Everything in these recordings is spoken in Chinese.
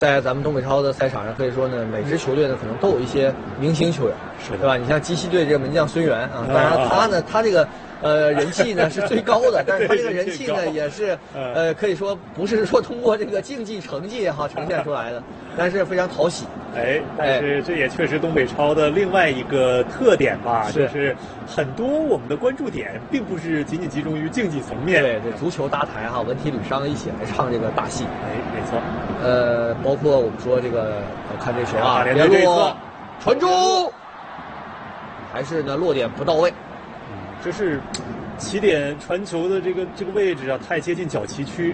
在咱们东北超的赛场上，可以说呢，每支球队呢可能都有一些明星球员，对吧？你像鸡西队这个门将孙源啊，当然他这个人气呢是最高的，但是他这个人气呢也是可以说不是说通过这个竞技成绩也好呈现出来的，但是非常讨喜。 但是这也确实东北超的另外一个特点吧，就是很多我们的关注点并不是仅仅集中于竞技层面。 对，足球搭台哈，文体吕商一起来唱这个大戏。 没错。 包括我们说这个，看这球啊， 边路传中，还是呢落点不到位。 这是起点传球的这个位置啊，太接近角旗区。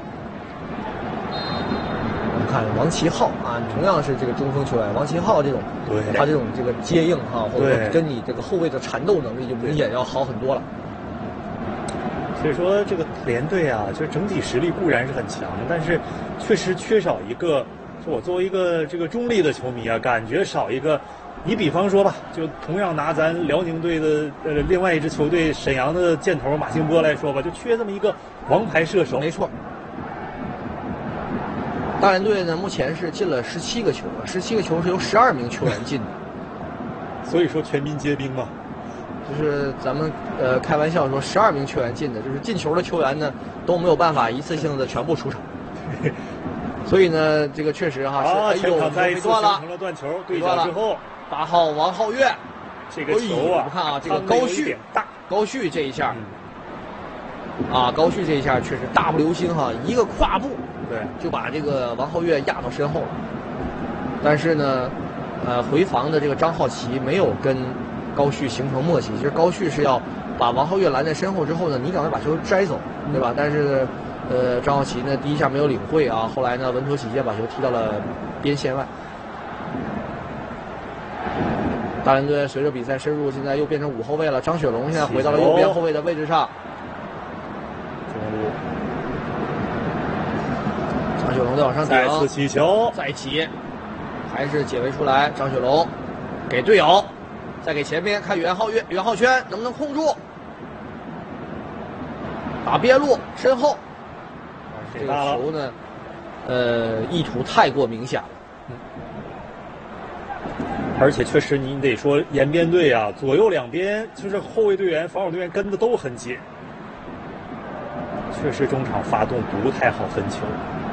我们看王旗浩啊，同样是这个中锋球员，王旗浩这种，他这种这个接应哈，或者说跟你这个后卫的缠斗能力就明显要好很多了。 所以说这个联队啊，就是整体实力固然是很强，但是确实缺少一个。就我作为一个这个中立的球迷啊，感觉少一个。你比方说吧，就同样拿咱辽宁队的另外一支球队沈阳的箭头马兴波来说吧，就缺这么一个王牌射手。 没错。大连队呢，目前是进了17个球，17个球是由12名球员进的。 所以说全民皆兵嘛。 就是咱们开玩笑说12名球员进的，就是进球的球员呢都没有办法一次性的全部出场。所以呢，这个确实哈是全场再一次形成了断球，对角之后 ，8号王皓月， 这个球啊， 我看啊，这个高旭这一下，高旭这一下确实大步流星哈，一个跨步， 对， 就把这个王皓月压到身后了。但是呢，回防的这个张浩奇没有跟高旭形成默契，其实高旭是要把王皓月拦在身后之后呢，你赶快把球摘走，对吧？但是张浩奇呢第一下没有领会啊，后来呢稳妥起见把球踢到了边线外。大连队随着比赛深入，现在又变成5后卫了。张雪龙现在回到了右边后卫的位置上。张雪龙再往上顶， 再次起球， 再起，还是解围出来。张雪龙给队友，再给前面看袁皓月，袁皓圈能不能控住？打边路身后。这个球呢，意图太过明显了。 而且确实你得说延边队啊，左右两边就是后卫队员、防守队员跟的都很紧，确实中场发动不太好分球。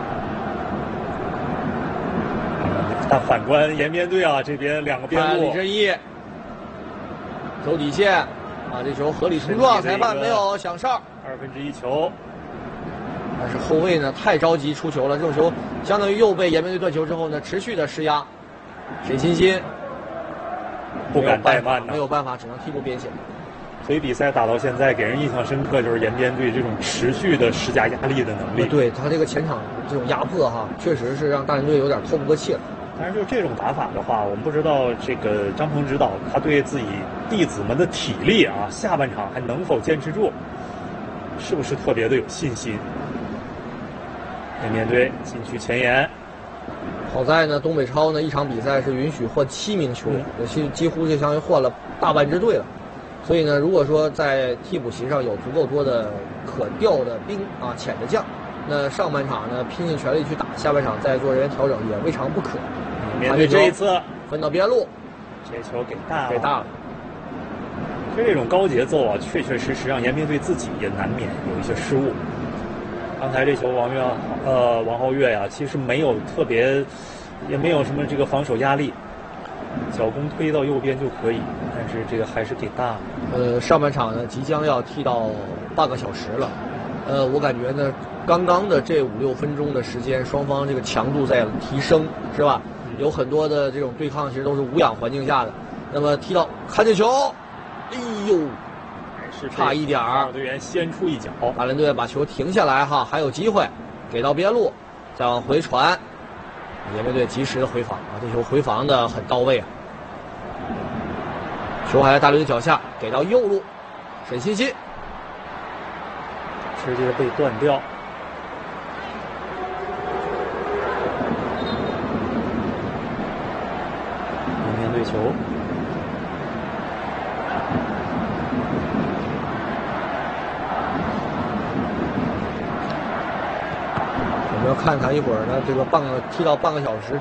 但反观延边队啊，这边2个边路， 李振义走底线啊，这球合理冲撞，裁判没有响哨 1/2球。 但是后卫呢太着急出球了，这种球相当于又被延边队断球之后呢，持续的施压。沈欣欣不敢怠慢， 没有办法，只能替补边线。 所以比赛打到现在，给人印象深刻就是延边队这种持续的施加压力的能力。 对他这个前场这种压迫哈，确实是让大连队有点透不过气了。 但是就这种打法的话，我们不知道这个张鹏指导他对自己弟子们的体力啊，下半场还能否坚持住，是不是特别的有信心？延边队禁区前沿。 好在呢，东北超呢一场比赛是允许换7名球员，几乎就相当于换了大半支队了。所以呢，如果说在替补席上有足够多的可调的兵啊、潜的将，那上半场呢拼尽全力去打，下半场再做人员调整也未尝不可。 面对这一次分到边路， 这球给大了。这种高节奏啊，确确实实让延边队自己也难免有一些失误。刚才这球王皓月呀，其实没有特别，也没有什么这个防守压力，脚弓推到右边就可以，但是这个还是给大了。 上半场呢即将要踢到半个小时了，我感觉呢，刚刚的这5、6分钟的时间，双方这个强度在提升，是吧？有很多的这种对抗其实都是无氧环境下的。那么踢到看这球，哎呦！ 是差一点儿， 队员先出一脚， 大连队把球停下来哈，还有机会，给到边路，再往回传，延边队及时的回防啊，这球回防的很到位啊。球还在大连队脚下，给到右路，沈欣欣直接被断掉。延边队球。 我们要看看一会儿呢，这个踢到半个小时